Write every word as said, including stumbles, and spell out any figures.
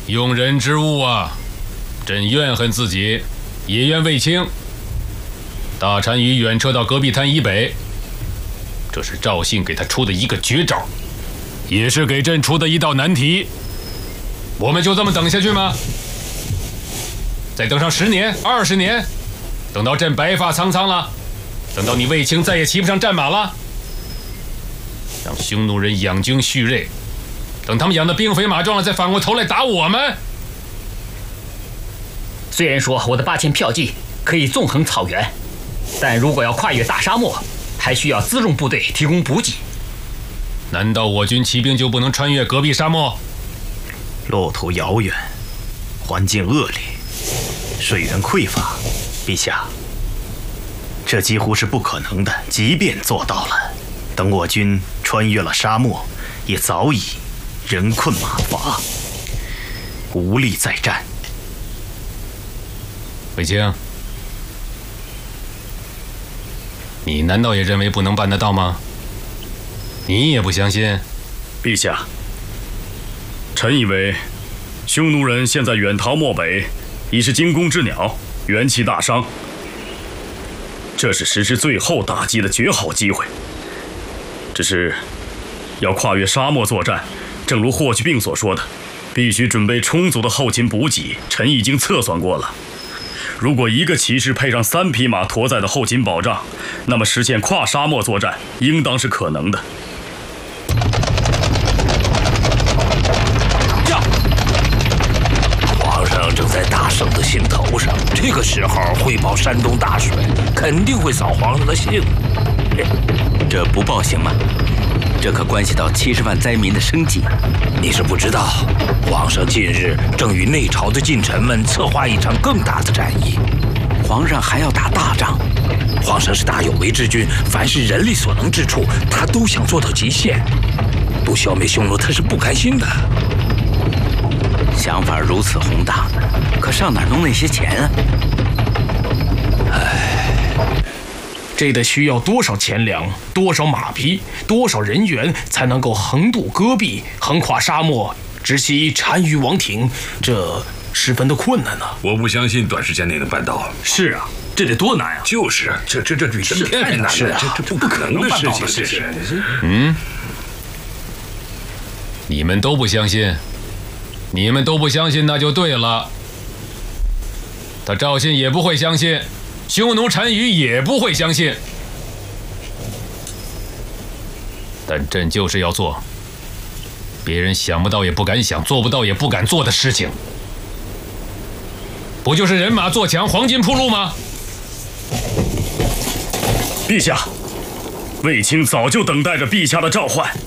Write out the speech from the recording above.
用人之物啊！朕怨恨自己，也怨卫青。大单于远撤到戈壁滩以北，这是赵信给他出的一个绝招，也是给朕出的一道难题。我们就这么等下去吗？再等上十年、二十年，等到朕白发苍苍了，等到你卫青再也骑不上战马了，让匈奴人养精蓄锐，等他们养得兵肥马壮了，再反过头来打我们。 虽然说我的八千票骑可以纵横草原，但如果要跨越大沙漠，还需要辎重部队提供补给。 难道我军骑兵就不能穿越戈壁沙漠？ 路途遥远，环境恶劣，水源匮乏，陛下，这几乎是不可能的。即便做到了，等我军穿越了沙漠，也早已人困马乏，无力再战。 卫青，你难道也认为不能办得到吗？你也不相信？ 陛下，臣以为，匈奴人现在远逃漠北，已是惊弓之鸟，元气大伤。这是实施最后打击的绝好机会。只是，要跨越沙漠作战，正如霍去病所说的，必须准备充足的后勤补给。臣已经测算过了。如果一个骑士配上三匹马驮载的后勤保障，那么实现跨沙漠作战应当是可能的。 皇上正在大胜的兴头上，这个时候汇报山东大水，肯定会扫皇上的兴。 这不报行吗？这可关系到七十万灾民的生计。 你是不知道，皇上近日正与内朝的近臣们策划一场更大的战役。 皇上还要打大仗？ 皇上是大有为之君，凡是人力所能之处，他都想做到极限。不消灭匈奴，他是不甘心的。 想法如此宏大，可上哪儿弄那些钱啊？ 唉， 这得需要多少钱粮、多少马匹、多少人员，才能够横渡戈壁、横跨沙漠，直袭单于王庭？这十分的困难呢、啊。 我不相信短时间内能办到。 是啊，这得多难啊！ 就是这这这比登天还难了， 是啊， 这这不可能的事情，这是。 嗯，你们都不相信，你们都不相信，那就对了。他赵信也不会相信，匈奴单于也不会相信，但朕就是要做别人想不到也不敢想，做不到也不敢做的事情。不就是人马做强，黄金铺路吗？ 陛下，卫青早就等待着陛下的召唤。